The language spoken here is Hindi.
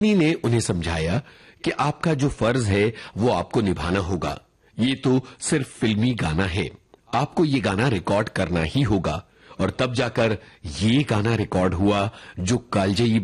पत्नी ने उन्हें समझाया कि आपका जो फर्ज है वो आपको निभाना होगा। ये तो सिर्फ फिल्मी गाना है, आपको ये गाना रिकॉर्ड करना ही होगा। और तब जाकर ये गाना रिकॉर्ड हुआ जो कालजयी